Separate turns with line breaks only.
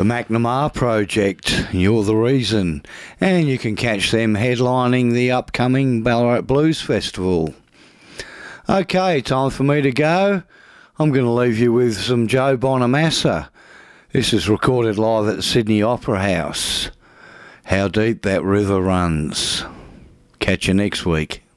The McNamara Project, You're the Reason, and you can catch them headlining the upcoming Ballarat Blues Festival. Okay, time for me to go. I'm going to leave you with some Joe Bonamassa. This is recorded live at the Sydney Opera House. How Deep That River Runs. Catch you next week.